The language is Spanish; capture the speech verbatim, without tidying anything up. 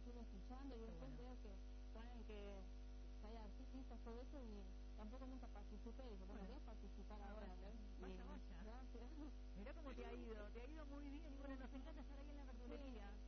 estuve escuchando y después bueno. veo que ponen que hay artistas, todo eso, y tampoco nunca participé. Y dije, bueno, voy a participar ah, ahora. Vaya, vaya. vaya. Gracias. Mirá cómo te ha ido, te ha ido muy bien. Y bueno, nos encanta estar ahí en la verdulería. Sí.